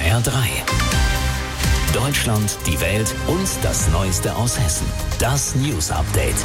HR3. Deutschland, die Welt und das Neueste aus Hessen. Das News Update.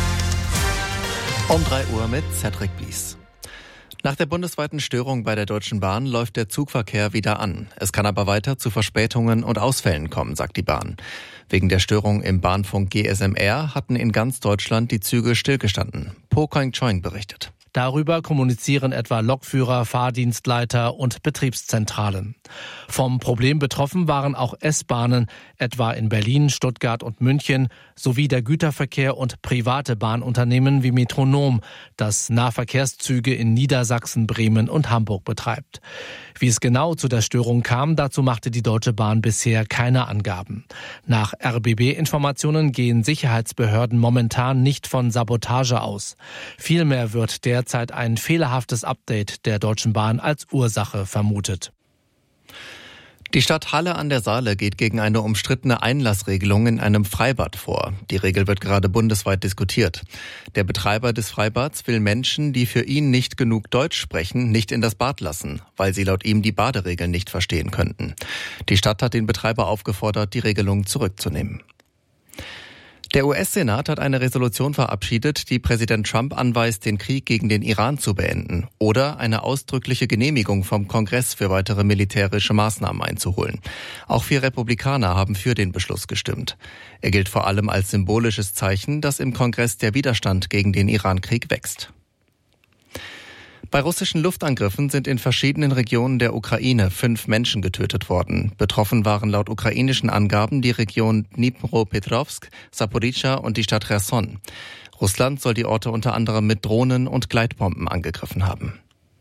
Um 3 Uhr mit Cedric Blies. Nach der bundesweiten Störung bei der Deutschen Bahn läuft der Zugverkehr wieder an. Es kann aber weiter zu Verspätungen und Ausfällen kommen, sagt die Bahn. Wegen der Störung im Bahnfunk GSMR hatten in ganz Deutschland die Züge stillgestanden. Po Koing-Choing berichtet. Darüber kommunizieren etwa Lokführer, Fahrdienstleiter und Betriebszentralen. Vom Problem betroffen waren auch S-Bahnen, etwa in Berlin, Stuttgart und München, sowie der Güterverkehr und private Bahnunternehmen wie Metronom, das Nahverkehrszüge in Niedersachsen, Bremen und Hamburg betreibt. Wie es genau zu der Störung kam, dazu machte die Deutsche Bahn bisher keine Angaben. Nach RBB-Informationen gehen Sicherheitsbehörden momentan nicht von Sabotage aus. Vielmehr wird derzeit ein fehlerhaftes Update der Deutschen Bahn als Ursache vermutet. Die Stadt Halle an der Saale geht gegen eine umstrittene Einlassregelung in einem Freibad vor. Die Regel wird gerade bundesweit diskutiert. Der Betreiber des Freibads will Menschen, die für ihn nicht genug Deutsch sprechen, nicht in das Bad lassen, weil sie laut ihm die Baderegeln nicht verstehen könnten. Die Stadt hat den Betreiber aufgefordert, die Regelung zurückzunehmen. Der US-Senat hat eine Resolution verabschiedet, die Präsident Trump anweist, den Krieg gegen den Iran zu beenden oder eine ausdrückliche Genehmigung vom Kongress für weitere militärische Maßnahmen einzuholen. Auch 4 Republikaner haben für den Beschluss gestimmt. Er gilt vor allem als symbolisches Zeichen, dass im Kongress der Widerstand gegen den Iran-Krieg wächst. Bei russischen Luftangriffen sind in verschiedenen Regionen der Ukraine 5 Menschen getötet worden. Betroffen waren laut ukrainischen Angaben die Region Dnipropetrovsk, Saporizhzhia und die Stadt Cherson. Russland soll die Orte unter anderem mit Drohnen und Gleitbomben angegriffen haben.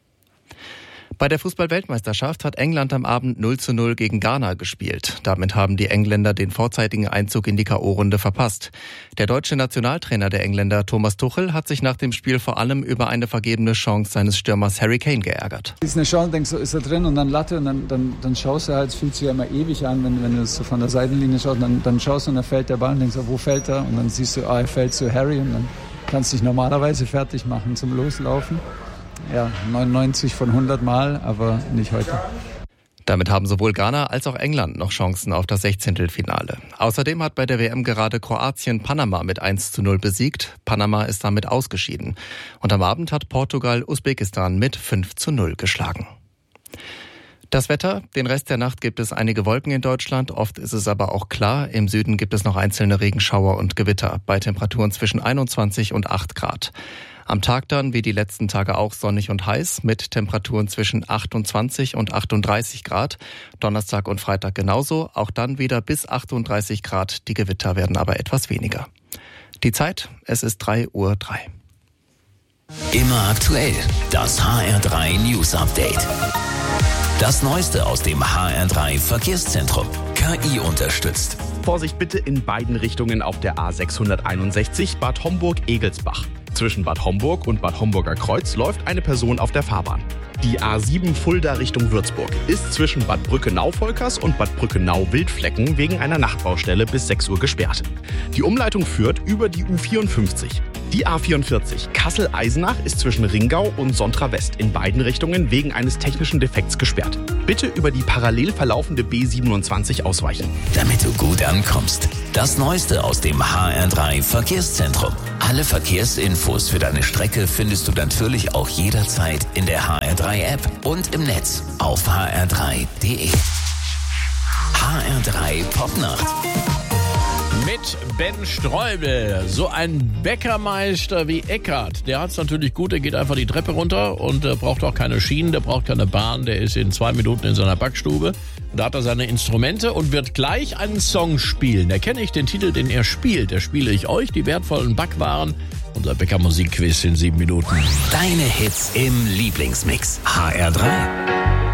Bei der Fußball-Weltmeisterschaft hat England am Abend 0:0 gegen Ghana gespielt. Damit haben die Engländer den vorzeitigen Einzug in die K.O.-Runde verpasst. Der deutsche Nationaltrainer der Engländer, Thomas Tuchel, hat sich nach dem Spiel vor allem über eine vergebene Chance seines Stürmers Harry Kane geärgert. Ist eine Chance, denkst du, ist er drin und dann Latte und dann schaust du halt, es fühlt sich ja immer ewig an, wenn du es so von der Seitenlinie schaust, dann schaust du und dann fällt der Ball und denkst, wo fällt er? Und dann siehst du, er fällt zu Harry und dann kannst du dich normalerweise fertig machen zum Loslaufen. Ja, 99 von 100 Mal, aber nicht heute. Damit haben sowohl Ghana als auch England noch Chancen auf das 16. Außerdem hat bei der WM gerade Kroatien Panama mit 1:0 besiegt. Panama ist damit ausgeschieden. Und am Abend hat Portugal Usbekistan mit 5:0 geschlagen. Das Wetter, den Rest der Nacht gibt es einige Wolken in Deutschland, oft ist es aber auch klar. Im Süden gibt es noch einzelne Regenschauer und Gewitter, bei Temperaturen zwischen 21 und 8 Grad. Am Tag dann, wie die letzten Tage auch, sonnig und heiß, mit Temperaturen zwischen 28 und 38 Grad. Donnerstag und Freitag genauso, auch dann wieder bis 38 Grad. Die Gewitter werden aber etwas weniger. Die Zeit, es ist 3:03 Uhr. Immer aktuell, das HR3 News Update. Das Neueste aus dem HR3 Verkehrszentrum. KI unterstützt. Vorsicht bitte in beiden Richtungen auf der A661 Bad Homburg-Egelsbach. Zwischen Bad Homburg und Bad Homburger Kreuz läuft eine Person auf der Fahrbahn. Die A7 Fulda Richtung Würzburg ist zwischen Bad Brückenau-Volkers und Bad Brückenau-Wildflecken wegen einer Nachtbaustelle bis 6 Uhr gesperrt. Die Umleitung führt über die U54. Die A44 Kassel-Eisenach ist zwischen Ringau und Sontra West in beiden Richtungen wegen eines technischen Defekts gesperrt. Bitte über die parallel verlaufende B27 ausweichen. Damit du gut ankommst. Das Neueste aus dem HR3 Verkehrszentrum. Alle Verkehrsinfos für deine Strecke findest du natürlich auch jederzeit in der HR3-App und im Netz auf hr3.de. HR3 Popnacht. Mit Ben Streubel, so ein Bäckermeister wie Eckart, der hat's natürlich gut, der geht einfach die Treppe runter und braucht auch keine Schienen, der braucht keine Bahn, der ist in 2 Minuten in seiner Backstube und da hat er seine Instrumente und wird gleich einen Song spielen. Erkenne ich den Titel, den er spielt, da spiele ich euch die wertvollen Backwaren. Unser Bäckermusikquiz in 7 Minuten. Deine Hits im Lieblingsmix. HR3.